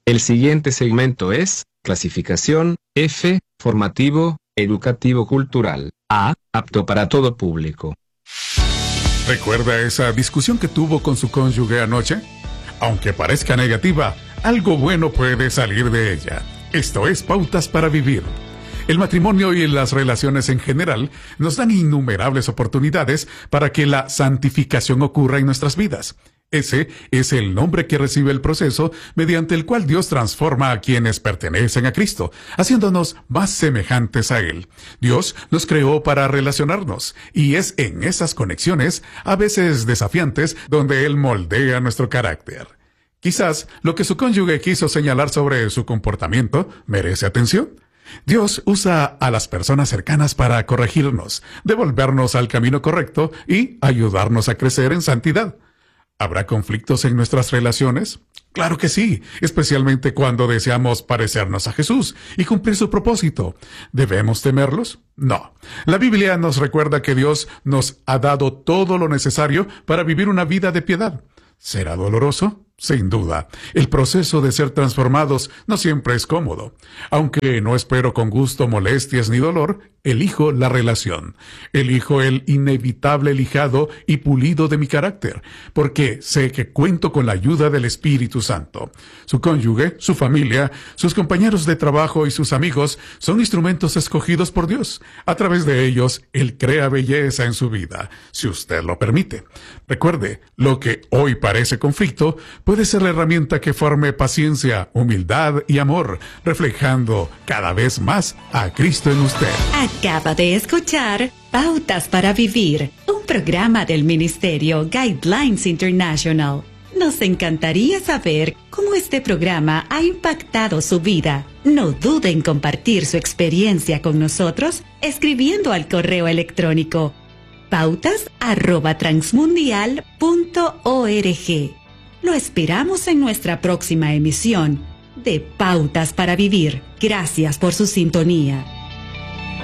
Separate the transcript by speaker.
Speaker 1: El siguiente segmento es clasificación F, formativo, educativo cultural. A, apto para todo público.
Speaker 2: ¿Recuerda esa discusión que tuvo con su cónyuge anoche? Aunque parezca negativa, algo bueno puede salir de ella. Esto es Pautas para Vivir. El matrimonio y las relaciones en general nos dan innumerables oportunidades para que la santificación ocurra en nuestras vidas. Ese es el nombre que recibe el proceso mediante el cual Dios transforma a quienes pertenecen a Cristo, haciéndonos más semejantes a Él. Dios nos creó para relacionarnos, y es en esas conexiones, a veces desafiantes, donde Él moldea nuestro carácter. Quizás lo que su cónyuge quiso señalar sobre su comportamiento merece atención. Dios usa a las personas cercanas para corregirnos, devolvernos al camino correcto y ayudarnos a crecer en santidad. ¿Habrá conflictos en nuestras relaciones? Claro que sí, especialmente cuando deseamos parecernos a Jesús y cumplir su propósito. ¿Debemos temerlos? No. La Biblia nos recuerda que Dios nos ha dado todo lo necesario para vivir una vida de piedad. ¿Será doloroso? Sin duda. El proceso de ser transformados no siempre es cómodo. Aunque no espero con gusto molestias ni dolor, elijo la relación. Elijo el inevitable lijado y pulido de mi carácter, porque sé que cuento con la ayuda del Espíritu Santo. Su cónyuge, su familia, sus compañeros de trabajo y sus amigos son instrumentos escogidos por Dios. A través de ellos, Él crea belleza en su vida, si usted lo permite. Recuerde, lo que hoy parece conflicto puede ser la herramienta que forme paciencia, humildad y amor, reflejando cada vez más a Cristo en usted.
Speaker 3: Acaba de escuchar Pautas para Vivir, un programa del Ministerio Guidelines International. Nos encantaría saber cómo este programa ha impactado su vida. No dude en compartir su experiencia con nosotros escribiendo al correo electrónico pautas@transmundial.org. Lo esperamos en nuestra próxima emisión de Pautas para Vivir. Gracias por su sintonía.